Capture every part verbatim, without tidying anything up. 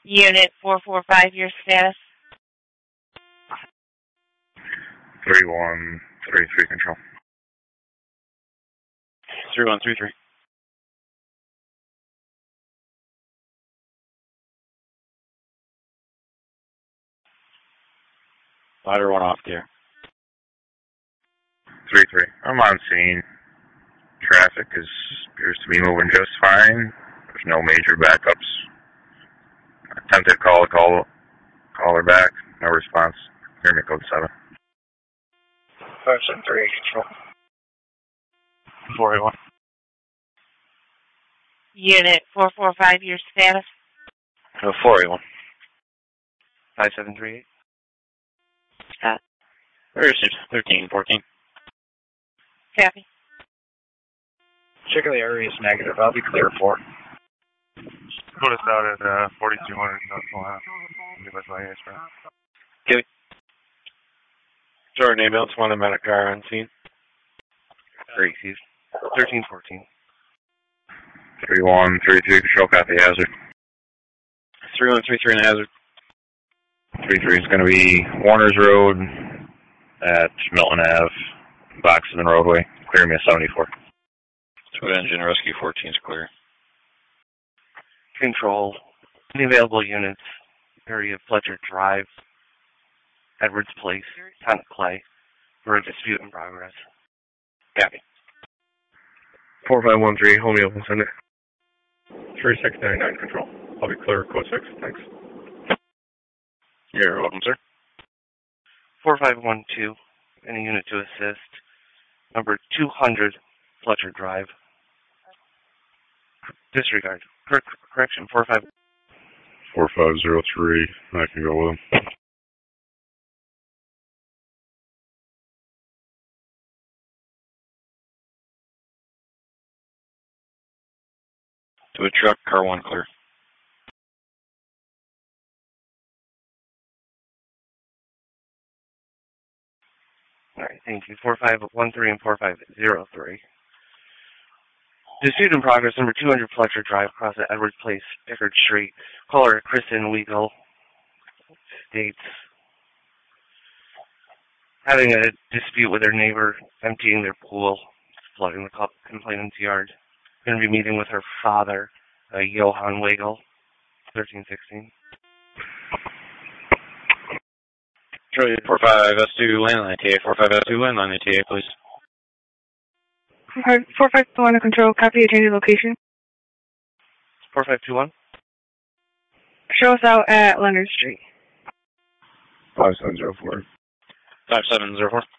Unit four four five, your status? three one three three control. three one three three. Ladder one off the air. three three. I'm on scene. Traffic is appears to be moving just fine. There's no major backups. Attempted call, call, call her back. No response. Hear me code seven. five seven three, control. four eight one. Unit four four five, your status? No, four eight one. five seven three eight. Scott. Where is it? thirteen fourteen. Copy. Check the area is negative. I'll be clear for. Put us out at uh, forty-two hundred North Carolina. Give us my answer. Okay. Jordan ambulance, one medic car on scene. Three, excuse. thirteen fourteen. three one three three, control, copy hazard. three one three three and hazard. three three is going to be Warner's Road at Milton Avenue, Boxton Roadway. Clear me a seventy-four. Twin engine rescue fourteen is clear. Control. The available units, area Fletcher Drive, Edwards Place, Town of Clay, for a dispute in progress. Copy. four five one three, Homeo, send it. three six nine nine, control. I'll be clear, code six, thanks. You're welcome, sir. four five one two, any unit to assist. Number two hundred, Fletcher Drive. Disregard. Cor correction, four five. four five zero three, I can go with him. To a truck, car one clear. All right, thank you. four five one three and four five zero three. Dispute in progress, number two hundred Fletcher Drive, across at Edwards Place, Pickard Street. Caller Kristen Weigel states having a dispute with her neighbor, emptying their pool, flooding the complainant's yard. Going to be meeting with her father, uh, Johan Weigel, thirteen sixteen. Charlie four five S two landline T A, four five S two landline T A, please. four five two one to control, copy a change of location. four five two one. Show us out at Leonard Street. five seven zero four. five seven zero four.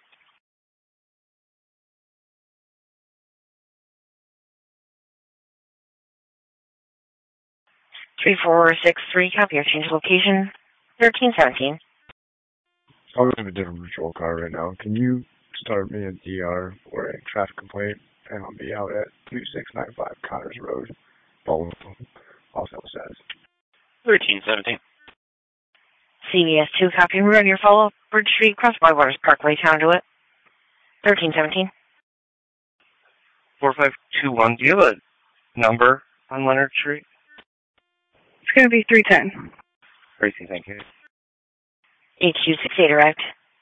three four six three, copy or change location. thirteen seventeen. I'm in a different patrol car right now. Can you start me at D R for a traffic complaint? And I'll be out at two six nine five Connors Road. Baldwin, also says. thirteen seventeen. C V S two, copy. We're on your follow-up. Bridge Street, cross by Waters Parkway, Town to it. thirteen seventeen. four five two one, do you have a number on Leonard Street? It's going to be three ten. Tracy, thank you. H U six eight arrived.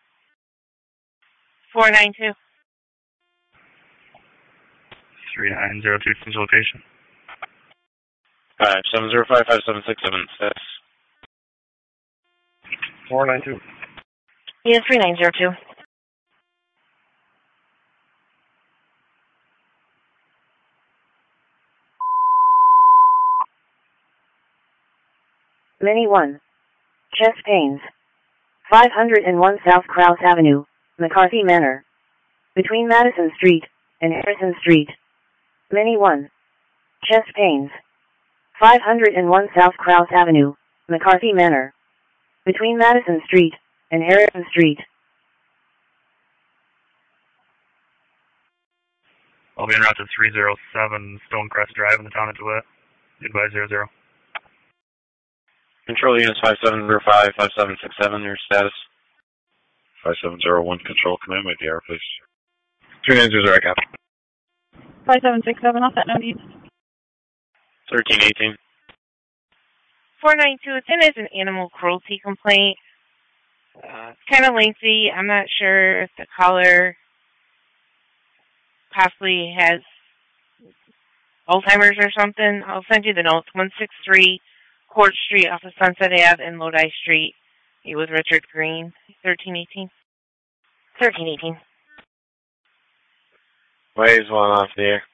four nine two. three nine zero two, change location. five seven zero five, five seven six seven, status. four nine two. Yeah, three nine zero two. Mini one. Chest pains. five oh one South Krause Avenue, McCarthy Manor. Between Madison Street and Harrison Street. Mini one. Chest pains. five oh one South Krause Avenue, McCarthy Manor. Between Madison Street and Harrison Street. I'll be en route to three oh seven Stonecrest Drive in the town of DeWitt. Advise zero zero. Control units five seven zero five, five seven six seven, your status. five seven zero one, control, command my D R, please. Two nine zero zero, I copy. five seven six seven, off that no need. thirteen eighteen. four nine two, it's in as an animal cruelty complaint. Uh, it's kind of lengthy. I'm not sure if the caller possibly has Alzheimer's or something. I'll send you the notes. one sixty-three Court Street off of Sunset Ave and Lodi Street. He was Richard Green, thirteen eighteen. thirteen eighteen. Waves one off the air.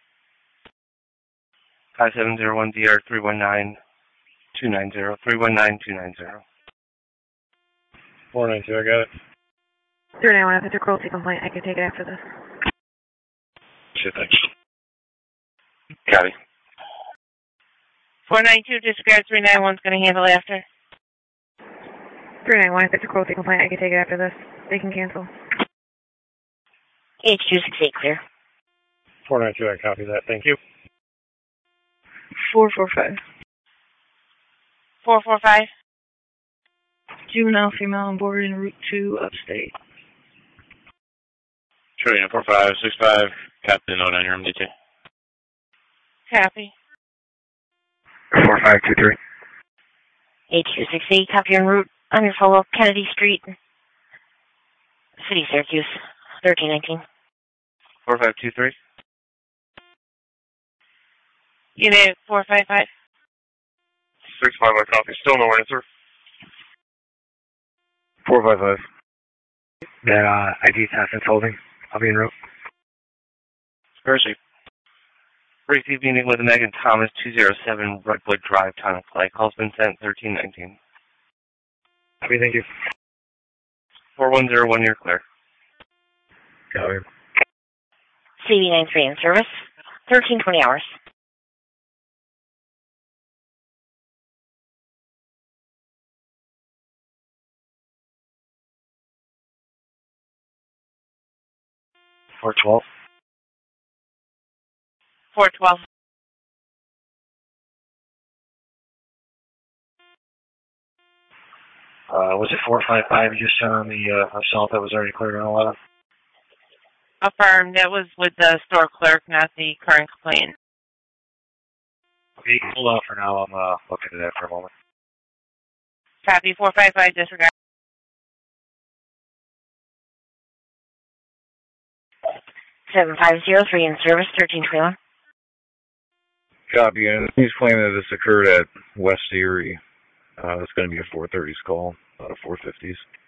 five seven zero one D R three one nine two nine zero. three one nine two nine zero. four nine two, I got it. three nine one, if it's a cruelty complaint, I can take it after this. Shit, thanks. Copy. four nine two, disregard three nine one's going to handle after. three nine one, if it's a cruelty complaint, I can take it after this. They can cancel. H two six eight, clear. four nine two, I copy that. Thank you. four four five. four four five. Juvenile female on board in Route two, upstate. Trillion four five six five. Captain oh nine, your M D T. Copy. four five two three. H two six eight, copy en route on your follow-up, Kennedy Street, City, Syracuse, thirteen nineteen. four five two three. Unit four five five. six five, I copy. Still no answer. four five five. That uh, I D assassin's holding. I'll be en route. Percy. Receive meeting with Megan Thomas, two oh seven Redwood Drive, Town of Clay. Call's been sent, thirteen nineteen. Copy, thank you. four one zero one, you're clear. Copy. C B nine three in service, thirteen twenty hours. four twelve. four twelve. Uh, was it four five five you just sent on the uh, assault that was already cleared on eleven? Affirmed. That was with the store clerk, not the current complainant. Okay, hold on for now. I'm uh, looking at that for a moment. Copy. four five five, disregard. seven five zero three in service, thirteen twenty-one. Copy, and he's claiming that this occurred at West Erie. Uh, it's going to be a four thirties call, not a four fifties.